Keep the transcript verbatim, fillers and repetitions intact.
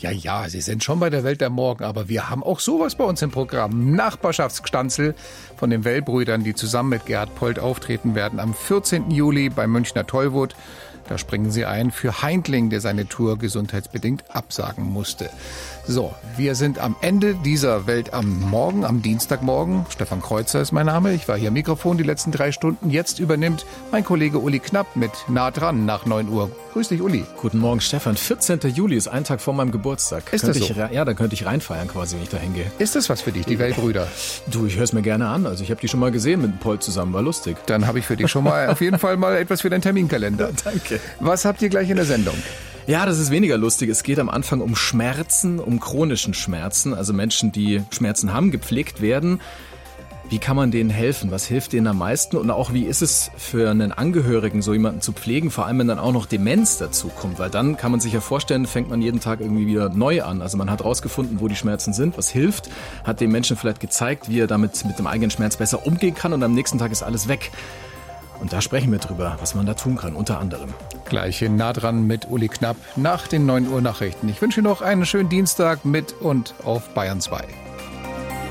Ja, ja, Sie sind schon bei der Welt am Morgen, aber wir haben auch sowas bei uns im Programm. Nachbarschaftsgstanzel von den Well-Brüdern, die zusammen mit Gerhard Polt auftreten werden am vierzehnten Juli beim Münchner Tollwood. Da springen sie ein für Heindling, der seine Tour gesundheitsbedingt absagen musste. So, wir sind am Ende dieser Welt am Morgen, am Dienstagmorgen. Stefan Kreuzer ist mein Name. Ich war hier am Mikrofon die letzten drei Stunden. Jetzt übernimmt mein Kollege Uli Knapp mit Nah dran nach neun Uhr. Grüß dich, Uli. Guten Morgen, Stefan. vierzehnten Juli ist ein Tag vor meinem Geburtstag. Ist könnte das so? Ich, ja, da könnte ich reinfeiern quasi, wenn ich da hingehe. Ist das was für dich, die Well-Brüder? Du, ich höre es mir gerne an. Also ich habe die schon mal gesehen mit dem Polt zusammen. War lustig. Dann habe ich für dich schon mal auf jeden Fall mal etwas für deinen Terminkalender. Danke. Was habt ihr gleich in der Sendung? Ja, das ist weniger lustig. Es geht am Anfang um Schmerzen, um chronischen Schmerzen. Also Menschen, die Schmerzen haben, gepflegt werden. Wie kann man denen helfen? Was hilft denen am meisten? Und auch, wie ist es für einen Angehörigen, so jemanden zu pflegen? Vor allem, wenn dann auch noch Demenz dazu kommt. Weil dann kann man sich ja vorstellen, fängt man jeden Tag irgendwie wieder neu an. Also man hat rausgefunden, wo die Schmerzen sind, was hilft. Hat dem Menschen vielleicht gezeigt, wie er damit mit dem eigenen Schmerz besser umgehen kann. Und am nächsten Tag ist alles weg. Und da sprechen wir drüber, was man da tun kann, unter anderem. Gleich in Nah dran mit Uli Knapp nach den neun Uhr Nachrichten. Ich wünsche noch einen schönen Dienstag mit und auf Bayern zwei.